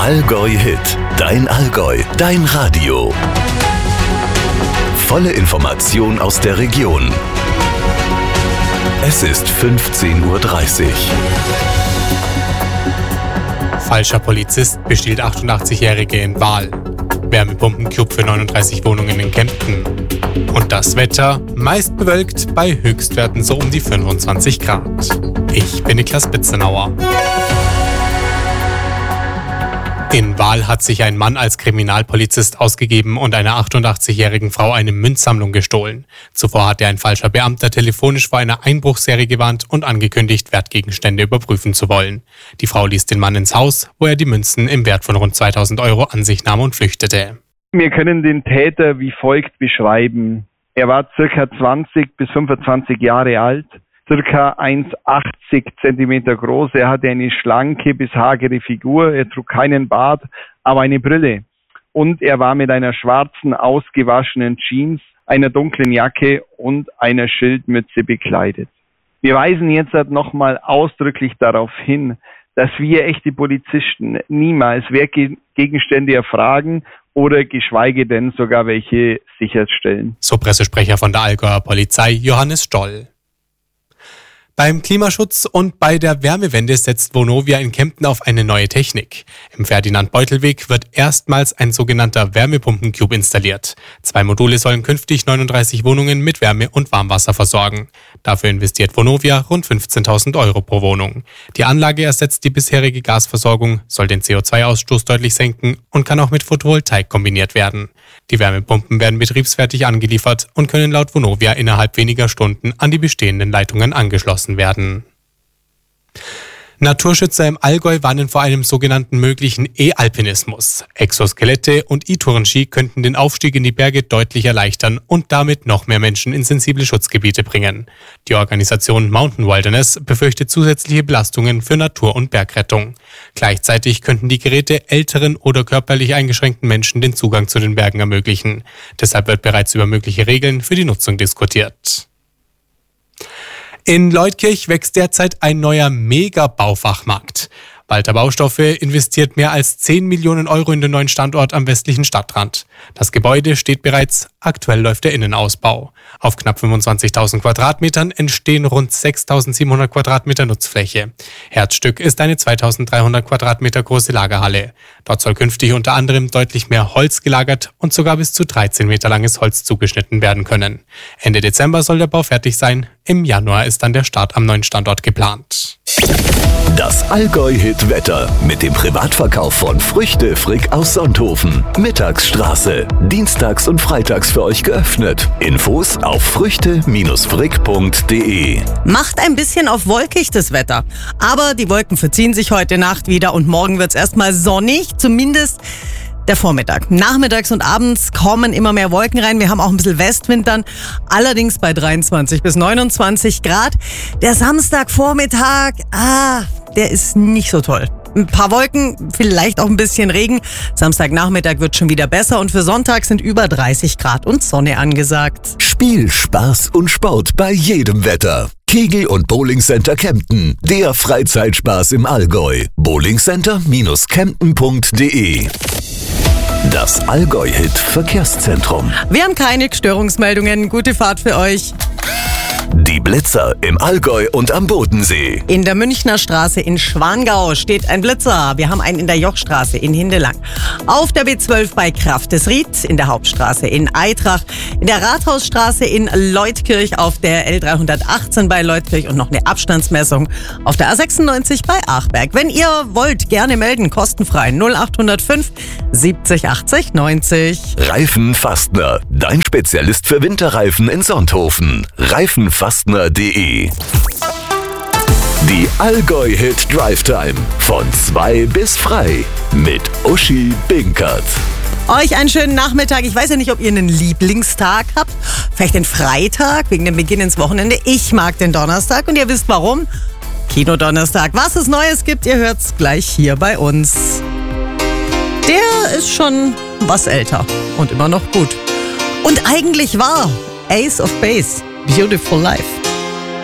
Allgäu Hit, dein Allgäu, dein Radio. Volle Information aus der Region. Es ist 15:30 Uhr. Falscher Polizist bestiehlt 88-Jährige in Wahl. Wärmepumpencube für 39 Wohnungen in Kempten. Und das Wetter meist bewölkt bei Höchstwerten so um die 25 Grad. Ich bin Niklas Bitzenauer. In Wahl hat sich ein Mann als Kriminalpolizist ausgegeben und einer 88-jährigen Frau eine Münzsammlung gestohlen. Zuvor hatte ein falscher Beamter telefonisch vor einer Einbruchsserie gewarnt und angekündigt, Wertgegenstände überprüfen zu wollen. Die Frau ließ den Mann ins Haus, wo er die Münzen im Wert von rund 2.000 € an sich nahm und flüchtete. Wir können den Täter wie folgt beschreiben. Er war ca. 20 bis 25 Jahre alt, ca. 1,80 Zentimeter groß. Er hatte eine schlanke bis hagere Figur. Er trug keinen Bart, aber eine Brille. Und er war mit einer schwarzen, ausgewaschenen Jeans, einer dunklen Jacke und einer Schildmütze bekleidet. Wir weisen jetzt nochmal ausdrücklich darauf hin, dass wir echte Polizisten niemals Wertgegenstände erfragen oder geschweige denn sogar welche sicherstellen. So Pressesprecher von der Allgäuer Polizei Johannes Stoll. Beim Klimaschutz und bei der Wärmewende setzt Vonovia in Kempten auf eine neue Technik. Im Ferdinand-Beutel-Weg wird erstmals ein sogenannter Wärmepumpencube installiert. 2 Module sollen künftig 39 Wohnungen mit Wärme und Warmwasser versorgen. Dafür investiert Vonovia rund 15.000 € pro Wohnung. Die Anlage ersetzt die bisherige Gasversorgung, soll den CO2-Ausstoß deutlich senken und kann auch mit Photovoltaik kombiniert werden. Die Wärmepumpen werden betriebsfertig angeliefert und können laut Vonovia innerhalb weniger Stunden an die bestehenden Leitungen angeschlossen werden. Naturschützer im Allgäu warnen vor einem sogenannten möglichen E-Alpinismus. Exoskelette und E-Tourenski könnten den Aufstieg in die Berge deutlich erleichtern und damit noch mehr Menschen in sensible Schutzgebiete bringen. Die Organisation Mountain Wilderness befürchtet zusätzliche Belastungen für Natur- und Bergrettung. Gleichzeitig könnten die Geräte älteren oder körperlich eingeschränkten Menschen den Zugang zu den Bergen ermöglichen. Deshalb wird bereits über mögliche Regeln für die Nutzung diskutiert. In Leutkirch wächst derzeit ein neuer Mega-Baufachmarkt. Walter Baustoffe investiert mehr als 10 Millionen € in den neuen Standort am westlichen Stadtrand. Das Gebäude steht bereits, aktuell läuft der Innenausbau. Auf knapp 25.000 Quadratmetern entstehen rund 6.700 Quadratmeter Nutzfläche. Herzstück ist eine 2.300 Quadratmeter große Lagerhalle. Dort soll künftig unter anderem deutlich mehr Holz gelagert und sogar bis zu 13 Meter langes Holz zugeschnitten werden können. Ende Dezember soll der Bau fertig sein. Im Januar ist dann der Start am neuen Standort geplant. Das Allgäu-Hit-Wetter mit dem Privatverkauf von Früchte Frick aus Sonthofen. Mittagsstraße. Dienstags und freitags für euch geöffnet. Infos auf früchte-frick.de. Macht ein bisschen auf wolkig das Wetter. Aber die Wolken verziehen sich heute Nacht wieder und morgen wird es erstmal sonnig. Zumindest der Vormittag. Nachmittags und abends kommen immer mehr Wolken rein. Wir haben auch ein bisschen Westwind dann. Allerdings bei 23 bis 29 Grad. Der Samstagvormittag, der ist nicht so toll. Ein paar Wolken, vielleicht auch ein bisschen Regen. Samstagnachmittag wird schon wieder besser und für Sonntag sind über 30 Grad und Sonne angesagt. Spiel, Spaß und Sport bei jedem Wetter. Kegel- und Bowlingcenter Kempten. Der Freizeitspaß im Allgäu. bowlingcenter-kempten.de. Das Allgäu-Hit Verkehrszentrum. Wir haben keine Störungsmeldungen. Gute Fahrt für euch. Die Blitzer im Allgäu und am Bodensee. In der Münchner Straße in Schwangau steht ein Blitzer. Wir haben einen in der Jochstraße in Hindelang. Auf der B12 bei Kraftesried, in der Hauptstraße in Aitrach, in der Rathausstraße in Leutkirch, auf der L318 bei Leutkirch und noch eine Abstandsmessung auf der A96 bei Achberg. Wenn ihr wollt, gerne melden, kostenfrei 0805 70 80 90. Reifenfastner, dein Spezialist für Winterreifen in Sonthofen. Reifenfastner.de. Die Allgäu-Hit Drive Time von 2 bis frei mit Uschi Binkert. Euch einen schönen Nachmittag. Ich weiß ja nicht, ob ihr einen Lieblingstag habt. Vielleicht den Freitag wegen dem Beginn ins Wochenende. Ich mag den Donnerstag und ihr wisst warum. Kino-Donnerstag. Was es Neues gibt, ihr hört's gleich hier bei uns. Der ist schon was älter und immer noch gut. Und eigentlich war Ace of Base, Beautiful Life.